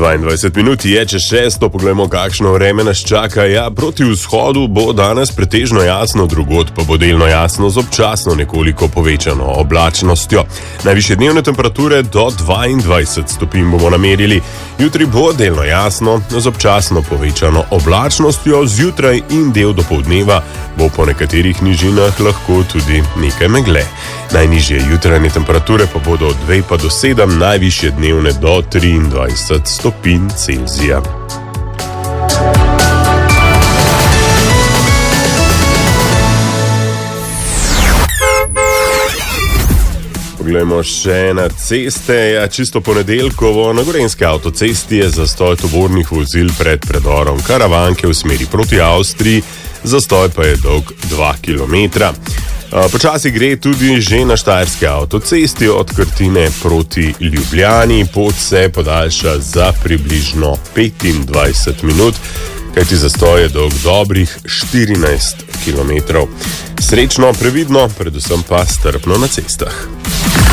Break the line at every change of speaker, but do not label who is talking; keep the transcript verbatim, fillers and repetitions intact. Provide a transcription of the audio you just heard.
dvaindvajset minut je čez šesto, poglejmo, kakšno vreme nas čaka. Ja, proti vzhodu bo danes pretežno jasno, drugod pa bo delno jasno z občasno nekoliko povečano oblačnostjo. Najvišje dnevne temperature do dvaindvajset stopinj bomo namerili. Jutri bo delno jasno z občasno povečano oblačnostjo, zjutraj in del dopoldneva bo po nekaterih nižinah lahko tudi nekaj megle. Najnižje jutranje temperature pa bodo od dve pa do sedem, najvišje dnevne do triindvajset stopinj Celzija. Poglejmo še na ceste. Ja, čisto ponedeljkovo na Gorenjski avtocesti je zastoj tovornih vozil pred predorom Karavanke v smeri proti Avstriji, zastoj pa je dolg dva kilometra. Počasi gre tudi že na Štajerski avtocesti od Krtine proti Ljubljani. Pot se podaljša za približno petindvajset minut, kajti zastoj je dolg dobrih štirinajst kilometrov. Srečno, previdno, predvsem pa strpno na cestah.